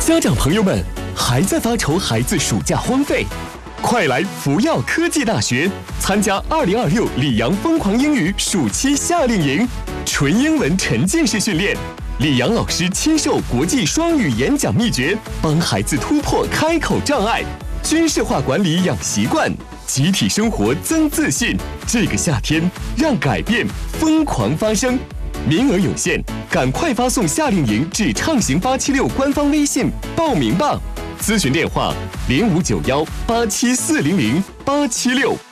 家长朋友们，还在发愁孩子暑假荒废？快来福耀科技大学参加2026里昂疯狂英语暑期夏令营，纯英文沉浸式训练，里昂老师亲授国际双语演讲秘诀，帮孩子突破开口障碍，军事化管理养习惯，集体生活增自信。这个夏天，让改变疯狂发生。名额有限，赶快发送夏令营至畅行876官方微信报名吧。咨询电话：059187400876。